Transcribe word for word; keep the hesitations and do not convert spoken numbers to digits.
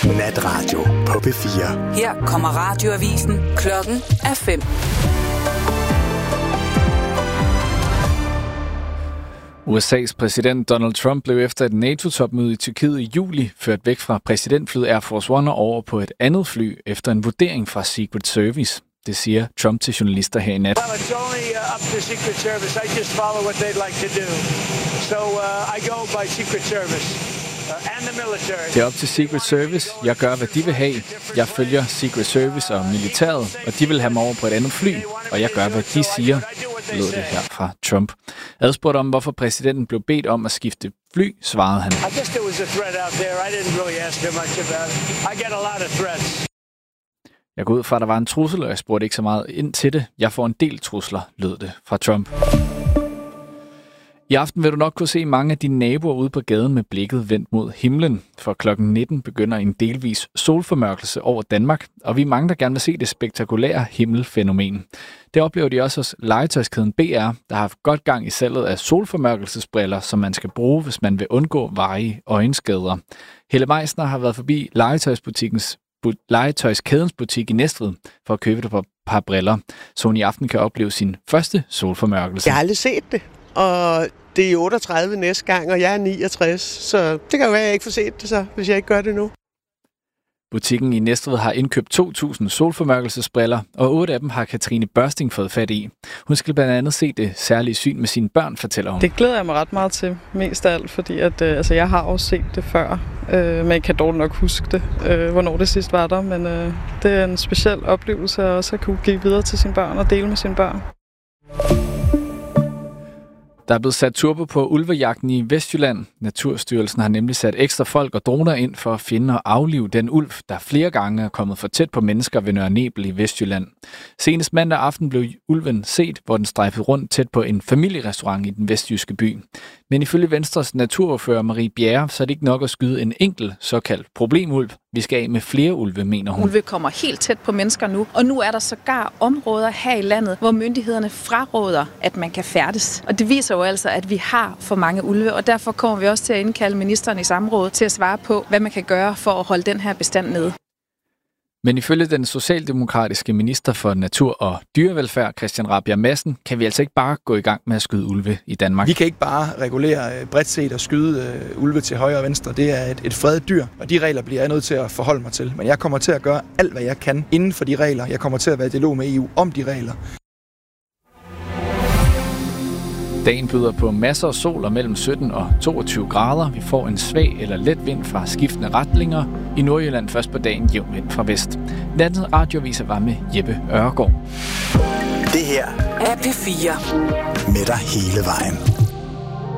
Natradio på P fire. Her kommer radioavisen. Klokken er fem. U S A's præsident Donald Trump blev efter et NATO-topmøde i Tyrkiet i juli ført væk fra præsidentflyet Air Force One og over på et andet fly efter en vurdering fra Secret Service. Det siger Trump til journalister her i nat. Well, it's only uh, up to Secret Service. I just follow what they'd like to do. So uh, I go by Secret Service uh, and the military. Det er op til Secret Service. Jeg gør, hvad de vil have. Jeg følger Secret Service og militæret, og de vil have mig over på et andet fly, og jeg gør, hvad de siger, lød det her fra Trump. Adspurgt om, hvorfor præsidenten blev bedt om at skifte fly, svarede han. I guess there was a threat out there. I didn't really ask too much about it. I get a lot of threats. Jeg går ud fra, at der var en trussel, og jeg spurgte ikke så meget ind til det. Jeg får en del trusler, lød det fra Trump. I aften vil du nok kunne se mange af dine naboer ude på gaden med blikket vendt mod himlen. For klokken nitten begynder en delvis solformørkelse over Danmark, og vi er mange, der gerne vil se det spektakulære himmelfænomen. Det oplever de også hos legetøjskæden B R, der har haft godt gang i salget af solformørkelsesbriller, som man skal bruge, hvis man vil undgå varige øjenskader. Helle Meisner har været forbi legetøjsbutikkens legetøjskædens butik i Næstved for at købe et par, par briller, så hun i aften kan opleve sin første solformørkelse. Jeg har aldrig set det, og det er otteogtredive næste gang, og jeg er niogtres, så det kan jo være, at jeg ikke får set det så, hvis jeg ikke gør det nu. Butikken i Næstved har indkøbt to tusind solformørkelsesbriller, og otte af dem har Katrine Børsting fået fat i. Hun skal blandt andet se det særlige syn med sine børn, fortæller hun. Det glæder jeg mig ret meget til, mest af alt, fordi at, øh, altså, jeg har også set det før, øh, men jeg kan dårligt nok huske det, øh, hvornår det sidst var der. Men øh, det er en speciel oplevelse at også kunne give videre til sine børn og dele med sine børn. Der er blevet sat turbo på ulvejagten i Vestjylland. Naturstyrelsen har nemlig sat ekstra folk og droner ind for at finde og aflive den ulv, der flere gange er kommet for tæt på mennesker ved Nørre Nebel i Vestjylland. Senest mandag aften blev ulven set, hvor den strejfede rundt tæt på en familierestaurant i den vestjyske by. Men ifølge Venstres naturordfører Marie Bjerre, så er det ikke nok at skyde en enkelt såkaldt problemulv. Vi skal af med flere ulve, mener hun. Ulve kommer helt tæt på mennesker nu, og nu er der sågar områder her i landet, hvor myndighederne fraråder, at man kan færdes. Og det viser jo altså, at vi har for mange ulve, og derfor kommer vi også til at indkalde ministeren i samråd til at svare på, hvad man kan gøre for at holde den her bestand nede. Men ifølge den socialdemokratiske minister for natur og dyrevelfærd, Christian Rabjerg Madsen, kan vi altså ikke bare gå i gang med at skyde ulve i Danmark. Vi kan ikke bare regulere bredt set og skyde uh, ulve til højre og venstre. Det er et, et fredet dyr, og de regler bliver jeg nødt til at forholde mig til. Men jeg kommer til at gøre alt, hvad jeg kan inden for de regler. Jeg kommer til at være i dialog med E U om de regler. Dagen byder på masser af sol og mellem sytten og toogtyve grader. Vi får en svag eller let vind fra skiftende retninger. I Nordjylland først på dagen jævn vind fra vest. Nattens radioaviser var med Jeppe Ørgaard. Det her er P fire. Med dig hele vejen.